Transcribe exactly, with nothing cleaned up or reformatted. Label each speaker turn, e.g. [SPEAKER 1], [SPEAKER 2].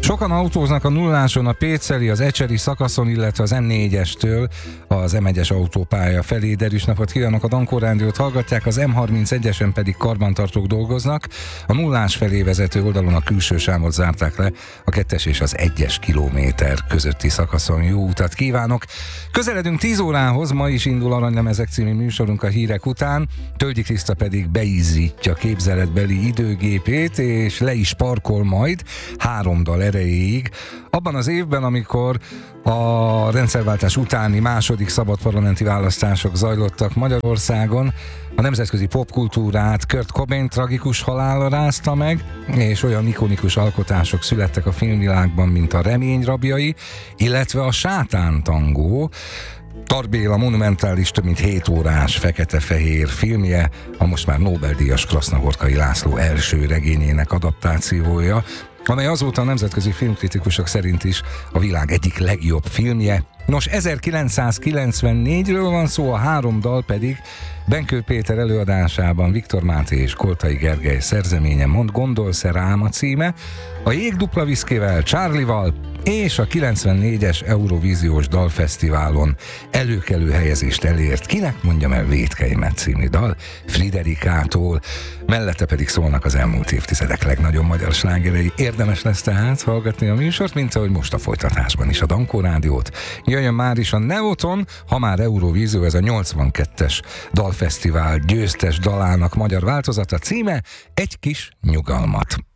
[SPEAKER 1] Sokan autóznak a nulláson, a Péceli, az Ecseri szakaszon, illetve az em négyestől az em egyes autópálya felé. Derűs napot kívánok, a Dankó Rádiót hallgatják, az em harmincegyesen pedig karbantartók dolgoznak. A nullás felé vezető oldalon a külső sávot zárták le, a kettes és az egyes kilométer közötti szakaszon. Jó utat kívánok! Közeledünk tíz órához, ma is indul Aranylemezek című műsorunk a hírek után. Tölgyi Kriszta pedig beizzítja képzeletbeli időgépét, és le is parkol majd három dal erejéig. Abban az évben, amikor a rendszerváltás utáni második szabad parlamenti választások zajlottak Magyarországon, a nemzetközi popkultúrát Kurt Cobain tragikus halála rázta meg, és olyan ikonikus alkotások születtek a filmvilágban, mint a Remény rabjai, illetve a Sátántangó, Tar Béla monumentális, több mint hét órás fekete-fehér filmje, a most már Nobel-díjas Krasznahorkai László első regényének adaptációja, amely azóta a nemzetközi filmkritikusok szerint is a világ egyik legjobb filmje. Nos, ezerkilencszázkilencvennégyről van szó, a három dal pedig Benkő Péter előadásában Viktor Máté és Koltai Gergely szerzeménye, Mond gondolsz-e rám a címe, a Jég dupla viszkivel, Charlie-val és a kilencvennégyes Eurovíziós Dalfesztiválon előkelő helyezést elért Kinek mondjam el vétkeimet című dal Friderikától, mellette pedig szólnak az elmúlt évtizedek legnagyobb magyar slágerei. Érdemes lesz tehát hallgatni a műsort, mint ahogy most a folytatásban is a Dankó Rádiót. Jöjjön már is a Neoton, ha már Eurovízió, ez a nyolcvankettes Dalfesztivál győztes dalának magyar változata, címe Egy kis nyugalmat.